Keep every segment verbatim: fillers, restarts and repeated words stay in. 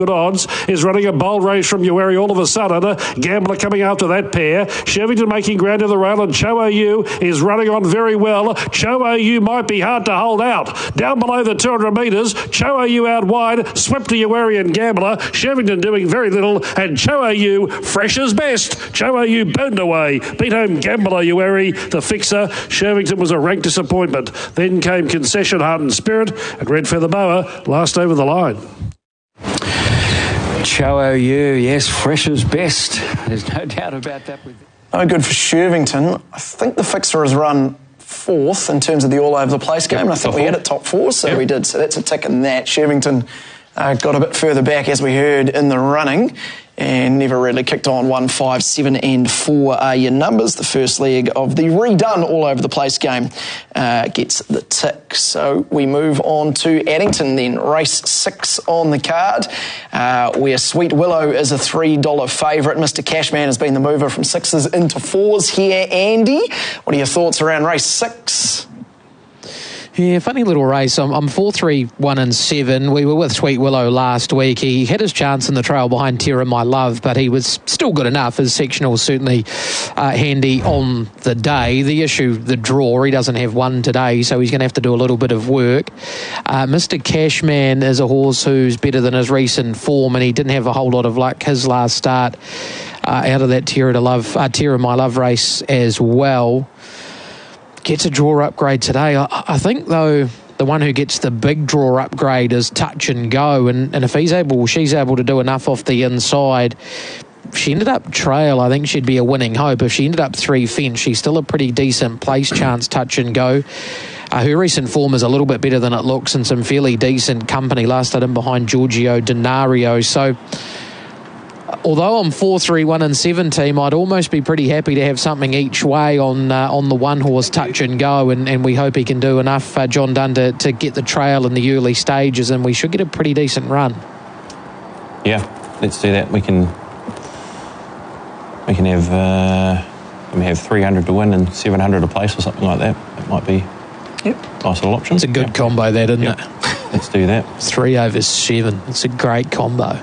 Good odds is running a bold race from Uweri all of a sudden. Gambler coming after that pair. Shervington making ground in the rail, and Cho O U is running on very well. Cho O U might be hard to hold out. Down below the two hundred metres, Cho O U out wide, swept to Uweri and Gambler. Shervington doing very little, and Cho O U fresh as best. Cho O U burned away, beat home Gambler. Uweri, the fixer. Shervington was a rank disappointment. Then came Concession, Heart and Spirit, and Red Feather Boa last over the line. Cho O U, yes, fresh as best. There's no doubt about that. No good for Shervington. I think the fixer has run fourth in terms of the all-over-the-place game, and I think we had it top four, so yep. we did. So that's a tick in that. Shervington uh, got a bit further back, as we heard, in the running, and never really kicked on. One, five, seven and four are your numbers. The first leg of the redone all-over-the-place game uh, gets the tick. So we move on to Addington then. Race six on the card, uh, where Sweet Willow is a three dollar favourite. Mister Cashman has been the mover from sixes into fours here. Andy, what are your thoughts around race six? Yeah, funny little race. I'm, I'm four, three, one and seven. We were with Sweet Willow last week. He had his chance in the trail behind Terra My Love, but he was still good enough. His sectional was certainly uh, handy on the day. The issue, the draw, he doesn't have one today, so he's going to have to do a little bit of work. Uh, Mister Cashman is a horse who's better than his recent form, and he didn't have a whole lot of luck his last start uh, out of that Terra, to Love, uh, Terra My Love race as well. Gets a draw upgrade today. I, I think, though, the one who gets the big draw upgrade is Touch and Go, and, and if he's able, she's able to do enough off the inside. If she ended up trail, I think she'd be a winning hope. If she ended up three fence, she's still a pretty decent place chance, Touch and Go. Uh, her recent form is a little bit better than it looks, and some fairly decent company. Last started in behind Giorgio Denario. So, although I'm four, three, one and seven team, I'd almost be pretty happy to have something each way on uh, on the one horse Touch and Go, and, and we hope he can do enough, uh, John Dunn, to, to get the trail in the early stages, and we should get a pretty decent run. Yeah, let's do that. We can we can have uh, we have three hundred to win and seven hundred a place or something like that. It might be yep. a nice little option. It's a good yep. combo, that, isn't yep. it? Let's do that. Three over seven. It's a great combo.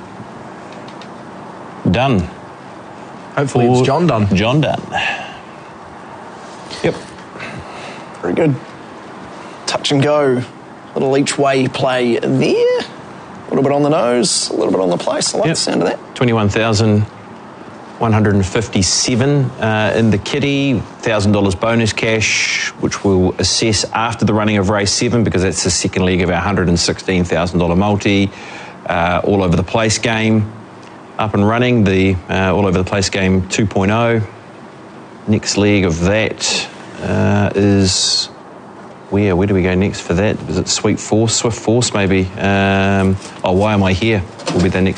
Done. Hopefully it's John Dunn. John Dunn. Yep. Very good. Touch and Go. Little each way play there. A little bit on the nose, a little bit on the place. I like yep. the sound of that. twenty-one thousand one hundred fifty-seven uh, in the kitty. one thousand dollars bonus cash, which we'll assess after the running of race seven, because that's the second leg of our one hundred sixteen thousand dollars multi. Uh, all over the place game. Up and running, the uh, all over the place game two point oh. Next leg of that uh, is where? Where do we go next for that? Is it Sweet Force, Swift Force maybe? Um, oh, Why Am I Here? Will be the next.